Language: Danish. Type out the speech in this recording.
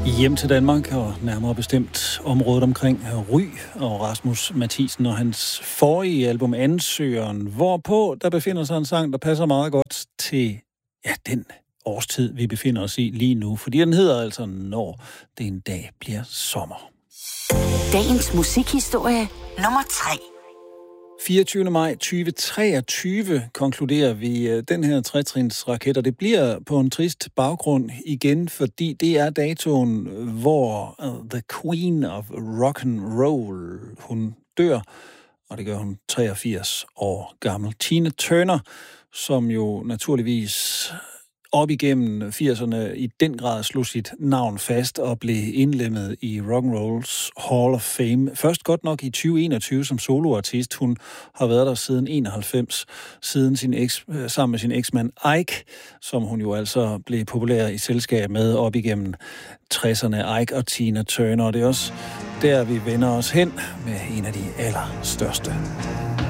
Hjem til Danmark, og nærmere bestemt området omkring Ry og Rasmus Mathisen og hans forrige album Ansøgeren, hvorpå der befinder sig en sang, der passer meget godt til den årstid, vi befinder os i lige nu. Fordi den hedder altså Når det en dag bliver sommer. Dagens musikhistorie nummer 3. 24. maj 2023 konkluderer vi den her trætrinsraket, og det bliver på en trist baggrund igen, fordi det er datoen, hvor The Queen of Rock and Roll, hun dør, og det gør hun 83 år gammel. Tina Turner, som jo naturligvis op igennem 80'erne i den grad slog sit navn fast og blev indlemmet i Rock'n'Rolls Hall of Fame. Først godt nok i 2021 som soloartist. Hun har været der siden 91, siden sammen med sin eksmand Ike, som hun jo altså blev populær i selskab med op igennem 60'erne. Ike og Tina Turner. Og det er også der, vi vender os hen med en af de allerstørste.